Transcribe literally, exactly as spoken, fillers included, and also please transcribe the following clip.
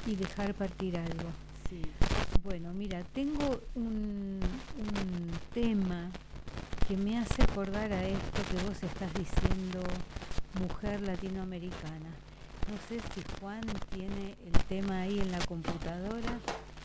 y dejar partir algo. Sí. Bueno, mira, tengo un, un tema que me hace acordar a esto que vos estás diciendo, mujer latinoamericana. No sé si Juan tiene el tema ahí en la computadora.